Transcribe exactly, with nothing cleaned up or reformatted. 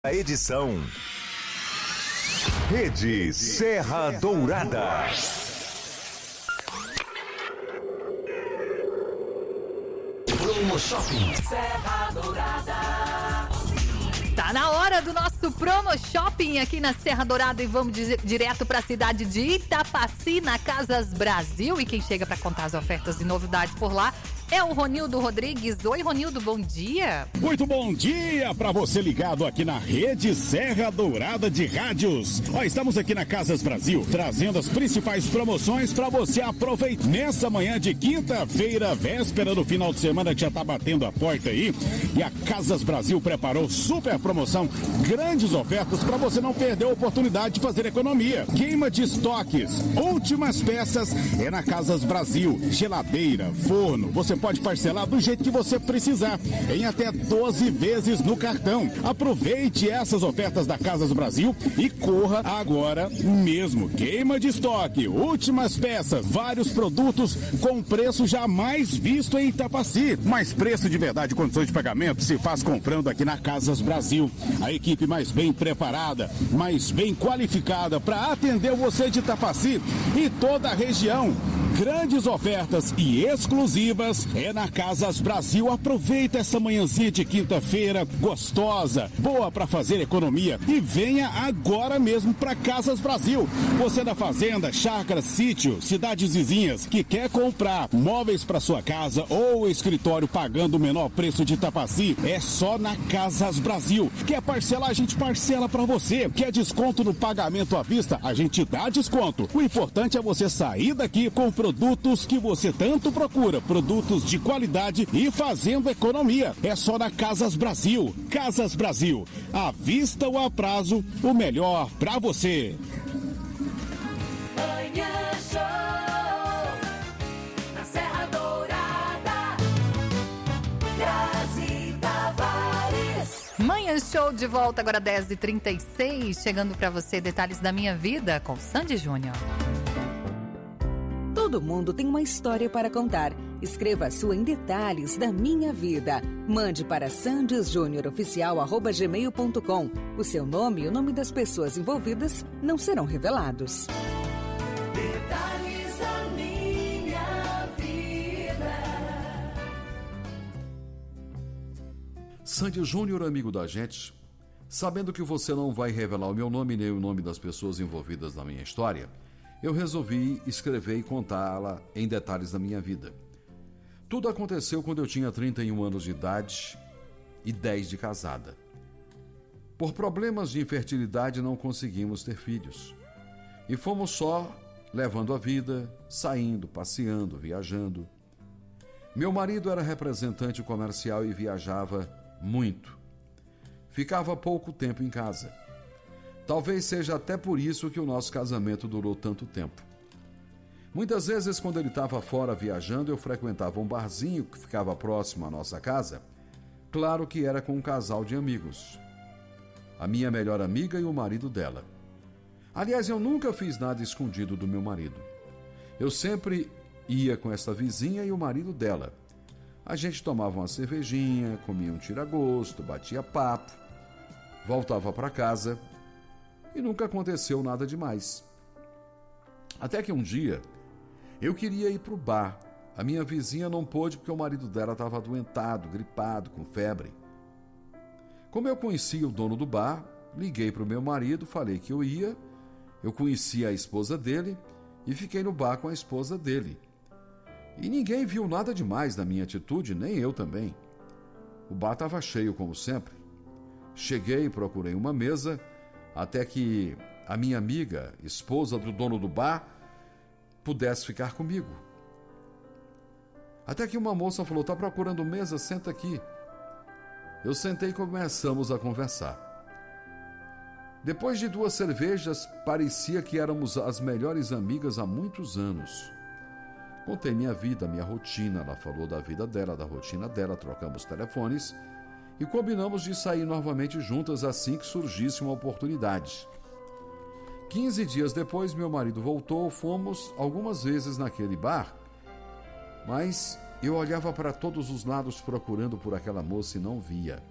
A edição Rede Serra Dourada. Promo Shopping Serra Dourada. Tá na hora do nosso Promo Shopping aqui na Serra Dourada e vamos di- direto para a cidade de Itapaci, na Casas Brasil. E quem chega para contar as ofertas e novidades por lá é o Ronildo Rodrigues. Oi, Ronildo, bom dia. Muito bom dia para você ligado aqui na Rede Serra Dourada de Rádios. Ó, estamos aqui na Casas Brasil, trazendo as principais promoções para você aproveitar nessa manhã de quinta-feira, véspera do final de semana que já tá batendo a porta aí. E a Casas Brasil preparou super promoção, grandes ofertas para você não perder a oportunidade de fazer economia. Queima de estoques, últimas peças é na Casas Brasil. Geladeira, forno, você pode parcelar do jeito que você precisar, em até doze vezes no cartão. Aproveite essas ofertas da Casas Brasil e corra agora mesmo. Queima de estoque, últimas peças, vários produtos com preço jamais visto em Itapaci. Mas preço de verdade e condições de pagamento se faz comprando aqui na Casas Brasil. A equipe mais bem preparada, mais bem qualificada para atender você de Itapaci e toda a região. Grandes ofertas e exclusivas é na Casas Brasil. Aproveita essa manhãzinha de quinta-feira gostosa, boa para fazer economia e venha agora mesmo para Casas Brasil. Você da fazenda, chácara, sítio, cidades vizinhas que quer comprar móveis para sua casa ou escritório pagando o menor preço de Itapaci, é só na Casas Brasil. Quer parcelar, a gente parcela para você. Quer desconto no pagamento à vista, a gente dá desconto. O importante é você sair daqui com produtos que você tanto procura, produtos de qualidade e fazendo economia. É só na Casas Brasil. Casas Brasil, à vista ou a prazo, o melhor pra você. Manhã Show na Serra Dourada. Grazi Tavares. Manhã Show de volta agora dez e trinta e seis, chegando para você detalhes da minha vida com Sandy Júnior. Todo mundo tem uma história para contar. Escreva a sua em detalhes da minha vida. Mande para sandysjunioroficial arroba gmail ponto com. O seu nome e o nome das pessoas envolvidas não serão revelados. Detalhes da minha vida. Sandy Júnior, amigo da gente, sabendo que você não vai revelar o meu nome nem o nome das pessoas envolvidas na minha história, eu resolvi escrever e contá-la em detalhes da minha vida. Tudo aconteceu quando eu tinha trinta e um anos de idade e dez de casada. Por problemas de infertilidade não conseguimos ter filhos. E fomos só levando a vida, saindo, passeando, viajando. Meu marido era representante comercial e viajava muito. Ficava pouco tempo em casa. Talvez seja até por isso que o nosso casamento durou tanto tempo. Muitas vezes, quando ele estava fora viajando, eu frequentava um barzinho que ficava próximo à nossa casa. Claro que era com um casal de amigos. A minha melhor amiga e o marido dela. Aliás, eu nunca fiz nada escondido do meu marido. Eu sempre ia com essa vizinha e o marido dela. A gente tomava uma cervejinha, comia um tira-gosto, batia papo, voltava para casa e nunca aconteceu nada demais. Até que um dia, eu queria ir para o bar. A minha vizinha não pôde porque o marido dela estava adoentado, gripado, com febre. Como eu conhecia o dono do bar, liguei para o meu marido, falei que eu ia, eu conhecia a esposa dele e fiquei no bar com a esposa dele. E ninguém viu nada demais na minha atitude, nem eu também. O bar estava cheio, como sempre. Cheguei, procurei uma mesa, até que a minha amiga, esposa do dono do bar, pudesse ficar comigo. Até que uma moça falou: "Tá procurando mesa? Senta aqui." Eu sentei e começamos a conversar. Depois de duas cervejas, parecia que éramos as melhores amigas há muitos anos. Contei minha vida, minha rotina, ela falou da vida dela, da rotina dela, trocamos telefones e combinamos de sair novamente juntas assim que surgisse uma oportunidade. Quinze dias depois, meu marido voltou, fomos algumas vezes naquele bar, mas eu olhava para todos os lados procurando por aquela moça e não via.